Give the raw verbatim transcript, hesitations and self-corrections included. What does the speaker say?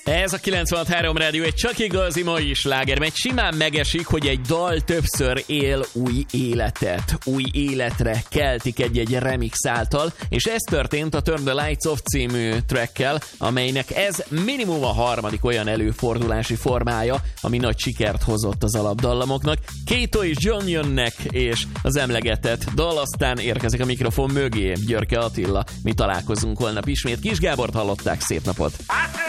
Ez a kilencvenhat három rádió egy csak igazi mai sláger, mert simán megesik, hogy egy dal többször él új életet. Új életre keltik egy-egy remix által, és ez történt a Turn the Lights Off című trackkel, amelynek ez minimum a harmadik olyan előfordulási formája, ami nagy sikert hozott az alapdallamoknak. Kato és John jönnek, és az emlegetett dal aztán érkezik a mikrofon mögé. Györke Attila, mi találkozunk holnap ismét. Kis Gábort hallották, szép napot!